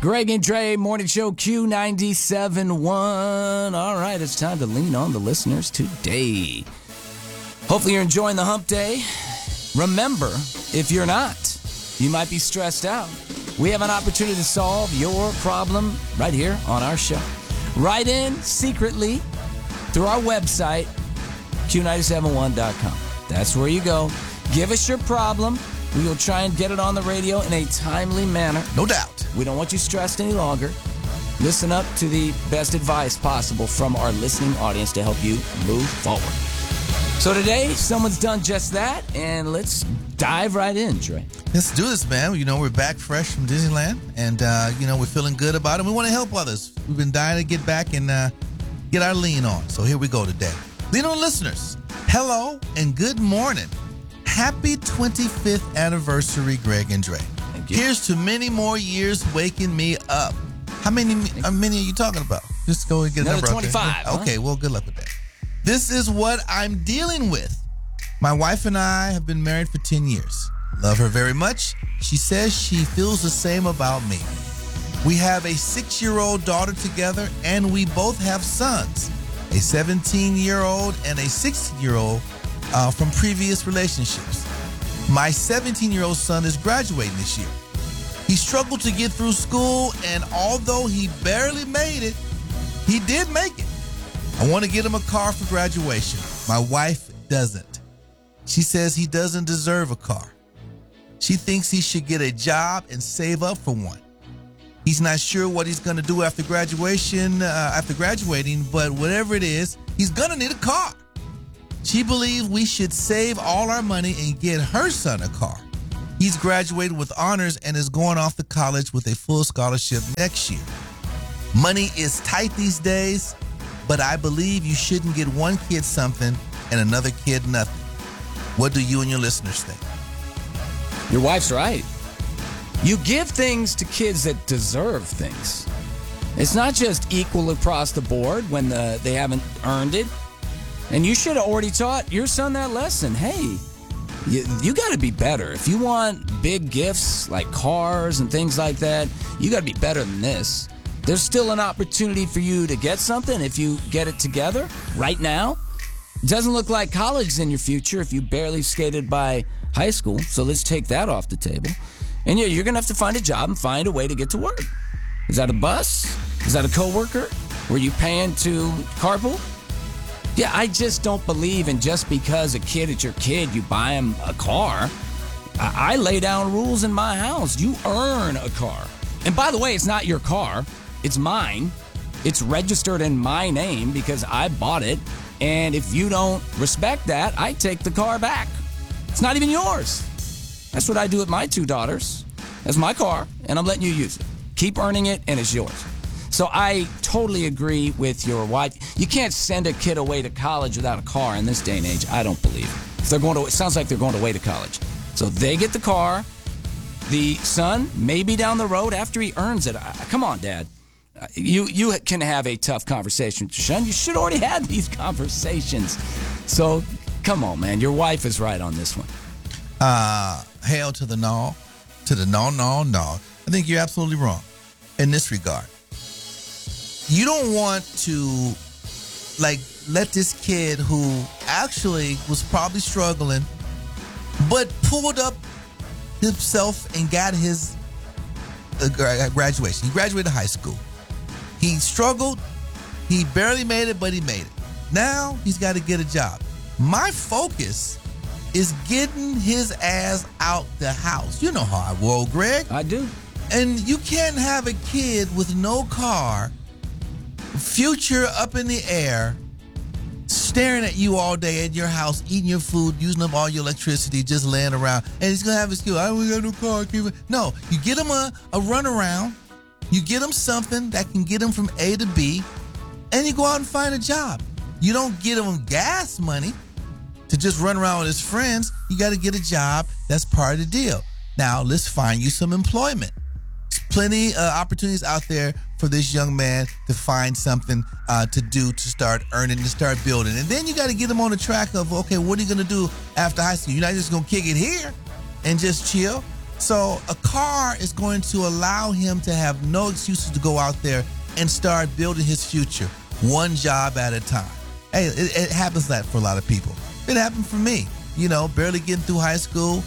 Greg and Dre, Morning Show Q97.1. All right, it's time to lean on the listeners today. Hopefully you're enjoying the hump day. Remember, if you're not, you might be stressed out. We have an opportunity to solve your problem right here on our show. Write in secretly through our website, Q971.com. That's where you go. Give us your problem. We will try and get it on the radio in a timely manner. No doubt. We don't want you stressed any longer. Listen up to the best advice possible from our listening audience to help you move forward. So today, someone's done just that, and let's dive right in, Dre. Let's do this, man. You know, we're back fresh from Disneyland, and, we're feeling good about it. We want to help others. We've been dying to get back and get our lean on. So here we go today. Lean on listeners. Hello and good morning. Happy 25th anniversary, Greg and Dre. Thank you. Here's to many more years waking me up. How many are you talking about? Just go and get a Another number 25. out there. Okay, well, good luck with that. This is what I'm dealing with. My wife and I have been married for 10 years. Love her very much. She says she feels the same about me. We have a 6-year-old daughter together, and we both have sons, a 17-year-old and a 16-year-old from previous relationships. My 17-year-old son is graduating this year. He struggled to get through school, and although he barely made it, he did make it. I want to get him a car for graduation. My wife doesn't. She says he doesn't deserve a car. She thinks he should get a job and save up for one. He's not sure what he's going to do after graduating, but whatever it is, he's going to need a car. She believes we should save all our money and get her son a car. He's graduated with honors and is going off to college with a full scholarship next year. Money is tight these days, but I believe you shouldn't get one kid something and another kid nothing. What do you and your listeners think? Your wife's right. You give things to kids that deserve things. It's not just equal across the board when they haven't earned it. And you should have already taught your son that lesson. Hey, you got to be better. If you want big gifts like cars and things like that, you got to be better than this. There's still an opportunity for you to get something if you get it together right now. It doesn't look like college is in your future if you barely skated by high school, so let's take that off the table. And yeah, you're going to have to find a job and find a way to get to work. Is that a bus? Is that a coworker? Were you paying to carpool? Yeah, I just don't believe in just because a kid is your kid, you buy him a car. I lay down rules in my house. You earn a car. And by the way, it's not your car. It's mine. It's registered in my name because I bought it. And if you don't respect that, I take the car back. It's not even yours. That's what I do with my 2 daughters. That's my car, and I'm letting you use it. Keep earning it, and it's yours. So I totally agree with your wife. You can't send a kid away to college without a car in this day and age. I don't believe it. If they're going to, it sounds like they're going away to college. So they get the car. The son, maybe down the road after he earns it. Come on, Dad. You can have a tough conversation with your son. You should already have these conversations. So come on, man. Your wife is right on this one. Hail to the no. I think you're absolutely wrong in this regard. You don't want to, let this kid who actually was probably struggling, but pulled up himself and got his graduation. He graduated high school. He struggled. He barely made it, but he made it. Now he's got to get a job. My focus is getting his ass out the house. You know how I roll, Greg. I do. And you can't have a kid with no car, future up in the air, staring at you all day at your house, eating your food, using up all your electricity, just laying around. And he's going to have his excuse. I don't got no car. No, you get him a runaround. You get him something that can get him from A to B, and you go out and find a job. You don't get him gas money to just run around with his friends. You got to get a job. That's part of the deal. Now, let's find you some employment. There's plenty opportunities out there for this young man to find something to do, to start earning, to start building. And then you got to get him on the track of, okay, what are you going to do after high school? You're not just going to kick it here and just chill. So a car is going to allow him to have no excuses to go out there and start building his future one job at a time. Hey, it happens that for a lot of people. It happened for me, barely getting through high school,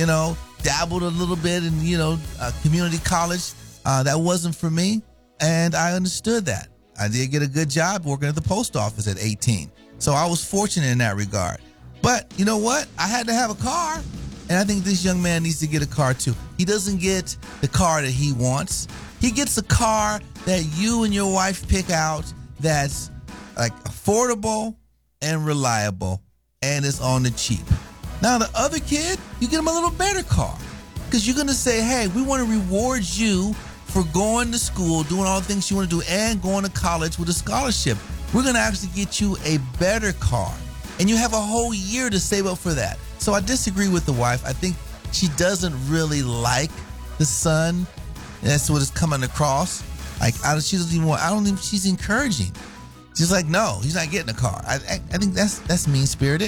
dabbled a little bit in, community college. That wasn't for me, and I understood that. I did get a good job working at the post office at 18. So I was fortunate in that regard. But you know what? I had to have a car, and I think this young man needs to get a car too. He doesn't get the car that he wants. He gets a car that you and your wife pick out that's like affordable and reliable and is on the cheap. Now the other kid, you get him a little better car because you're going to say, hey, we want to reward you for going to school, doing all the things you want to do, and going to college with a scholarship. We're going to actually get you a better car. And you have a whole year to save up for that. So I disagree with the wife. I think she doesn't really like the son. That's what is coming across. She doesn't even want, I don't think she's encouraging. She's like, no, he's not getting a car. I think that's mean-spirited.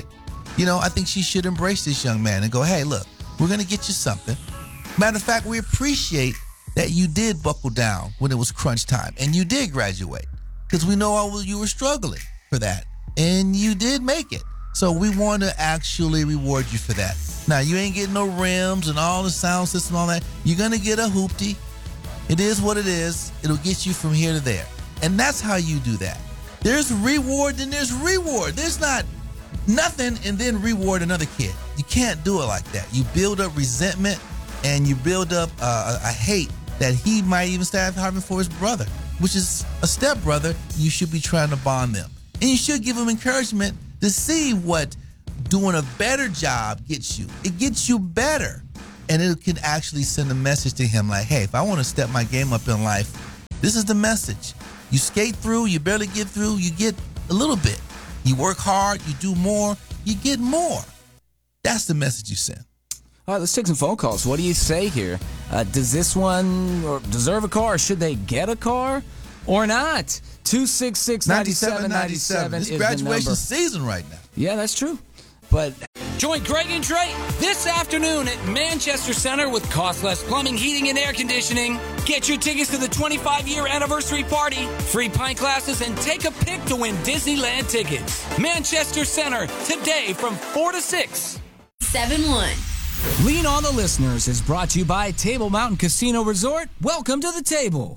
I think she should embrace this young man and go, hey, look, we're going to get you something. Matter of fact, we appreciate that you did buckle down when it was crunch time and you did graduate because we know you were struggling for that and you did make it. So we want to actually reward you for that. Now, you ain't getting no rims and all the sound system and all that. You're going to get a hoopty. It is what it is. It'll get you from here to there. And that's how you do that. There's reward and there's reward. There's not nothing and then reward another kid. You can't do it like that. You build up resentment and you build up a hate that he might even start having for his brother, which is a stepbrother. You should be trying to bond them. And you should give him encouragement to see what doing a better job gets you. It gets you better. And it can actually send a message to him like, hey, if I want to step my game up in life, this is the message. You skate through, you barely get through, you get a little bit. You work hard, you do more, you get more. That's the message you send. All right, let's take some phone calls. What do you say here? Does this one deserve a car? Or should they get a car or not? 266-9797 It's is graduation the number. season right now. Yeah, that's true. But join Greg and Trey this afternoon at Manchester Center with Cost Less Plumbing, Heating, and Air Conditioning. Get your tickets to the 25-year anniversary party, free pint glasses, and take a pick to win Disneyland tickets. Manchester Center, today from 4 to 6. 7-1. Lean on the Listeners is brought to you by Table Mountain Casino Resort. Welcome to the table.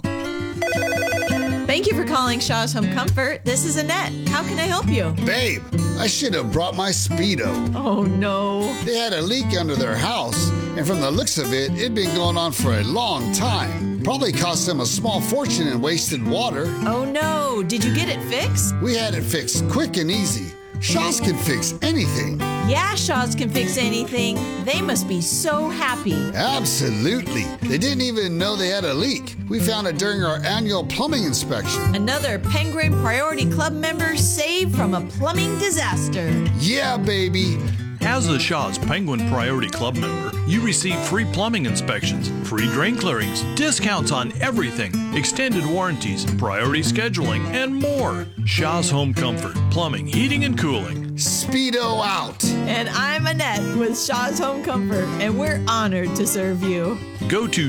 Thank you for calling Shaw's Home Comfort. This is Annette. How can I help you? Babe, I should have brought my Speedo. Oh, no. They had a leak under their house, and from the looks of it, it'd been going on for a long time. Probably cost them a small fortune in wasted water. Oh, no. Did you get it fixed? We had it fixed quick and easy. Shaw's can fix anything. Yeah, Shaw's can fix anything. They must be so happy. Absolutely. They didn't even know they had a leak. We found it during our annual plumbing inspection. Another Penguin Priority Club member saved from a plumbing disaster. Yeah, baby. As a Shaw's Penguin Priority Club member, you receive free plumbing inspections, free drain clearings, discounts on everything, extended warranties, priority scheduling, and more. Shaw's Home Comfort, plumbing, heating, and cooling. Speedo out. And I'm Annette with Shaw's Home Comfort, and we're honored to serve you. Go to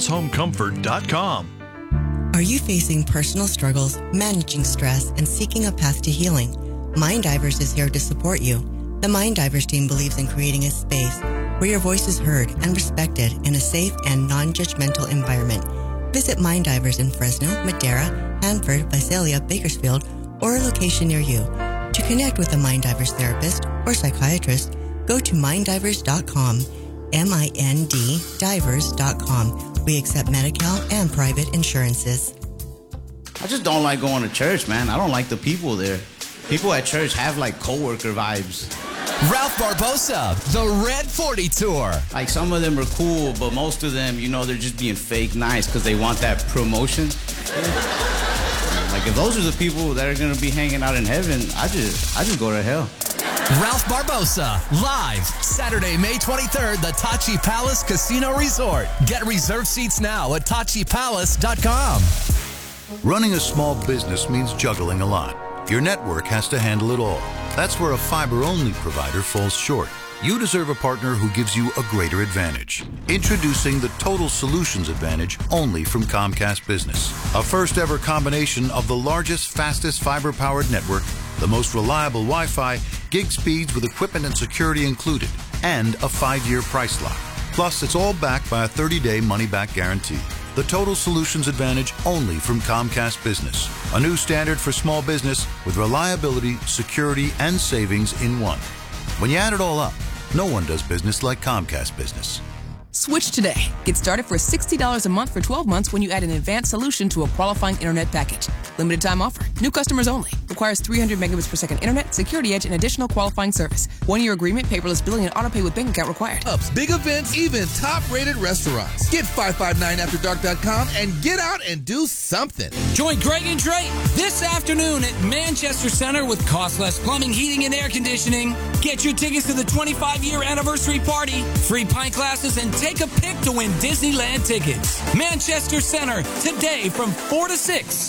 shawshomecomfort.com. Are you facing personal struggles, managing stress, and seeking a path to healing? Mind Divers is here to support you. The Mind Divers team believes in creating a space where your voice is heard and respected in a safe and non-judgmental environment. Visit Mind Divers in Fresno, Madera, Hanford, Visalia, Bakersfield, or a location near you. To connect with a Mind Divers therapist or psychiatrist, go to minddivers.com, M-I-N-D divers.com. We accept Medi-Cal and private insurances. I just don't like going to church, man. I don't like the people there. People at church have like coworker vibes. Ralph Barbosa, the Red 40 Tour. Like some of them are cool, but most of them, they're just being fake nice because they want that promotion. Like if those are the people that are gonna be hanging out in heaven, I just go to hell. Ralph Barbosa, live Saturday, May 23rd, the Tachi Palace Casino Resort. Get reserved seats now at TachiPalace.com. Running a small business means juggling a lot. Your network has to handle it all. That's where a fiber-only provider falls short. You deserve a partner who gives you a greater advantage. Introducing the Total Solutions Advantage only from Comcast Business. A first-ever combination of the largest, fastest fiber-powered network, the most reliable Wi-Fi, gig speeds with equipment and security included, and a 5-year price lock. Plus, it's all backed by a 30-day money-back guarantee. The Total Solutions Advantage only from Comcast Business. A new standard for small business with reliability, security, and savings in one. When you add it all up, no one does business like Comcast Business. Switch today. Get started for $60 a month for 12 months when you add an advanced solution to a qualifying internet package. Limited time offer. New customers only. Requires 300 megabits per second internet, security edge, and additional qualifying service. 1-year agreement, paperless billing, and autopay with bank account required. Ups, big events, even top-rated restaurants. Get 559afterdark.com and get out and do something. Join Greg and Trey this afternoon at Manchester Center with costless plumbing, heating, and air conditioning. Get your tickets to the 25-year anniversary party, free pint glasses, and take a pick to win Disneyland tickets. Manchester Center, today from 4 to 6.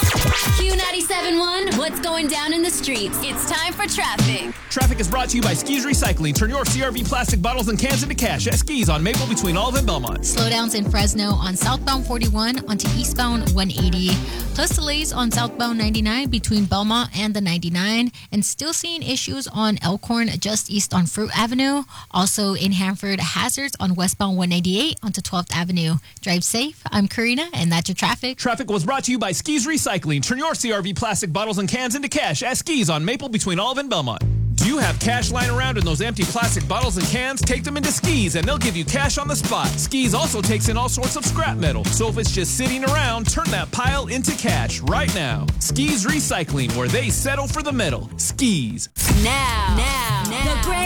Q97.1, what's going down in the streets? It's time for traffic. Traffic is brought to you by Skis Recycling. Turn your CRV plastic bottles and cans into cash at Skis on Maple between Olive and Belmont. Slowdowns in Fresno on southbound 41 onto eastbound 180. Plus delays on southbound 99 between Belmont and the 99. And still seeing issues on Elkhorn just east on Fruit Avenue. Also in Hanford, hazards on westbound 188 onto 12th Avenue. Drive safe. I'm Karina, and that's your traffic. Traffic was brought to you by Skis Recycling. Turn your CRV plastic bottles and cans into cash at Skis on Maple between Olive and Belmont. Do you have cash lying around in those empty plastic bottles and cans? Take them into Skis and they'll give you cash on the spot. Skis also takes in all sorts of scrap metal. So if it's just sitting around, turn that pile into cash right now. Skis Recycling, where they settle for the metal. Skis. Now. The Greg